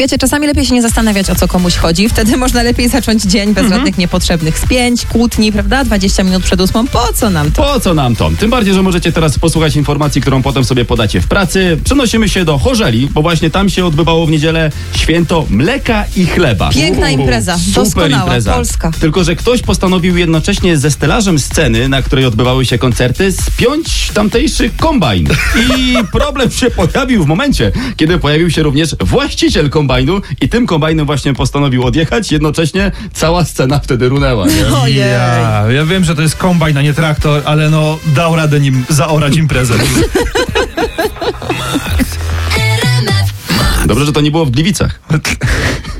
Wiecie, czasami lepiej się nie zastanawiać, o co komuś chodzi. Wtedy można lepiej zacząć dzień bez żadnych niepotrzebnych spięć, kłótni, prawda? 20 minut przed 8. Po co nam to? Po co nam to? Tym bardziej, że możecie teraz posłuchać informacji, którą potem sobie podacie w pracy. Przenosimy się do Chorzeli, bo właśnie tam się odbywało w niedzielę święto mleka i chleba. Piękna impreza, Super doskonała, impreza. Polska. Tylko że ktoś postanowił jednocześnie ze stelażem sceny, na której odbywały się koncerty, spiąć tamtejszy kombajn. I problem się pojawił w momencie, kiedy pojawił się również właściciel kombajnu i tym kombajnem właśnie postanowił odjechać. Jednocześnie cała scena wtedy runęła. Nie? Ojej. Ja wiem, że to jest kombajn, a nie traktor, ale no dał radę nim zaorać imprezę. Dobrze, że to nie było w Gliwicach.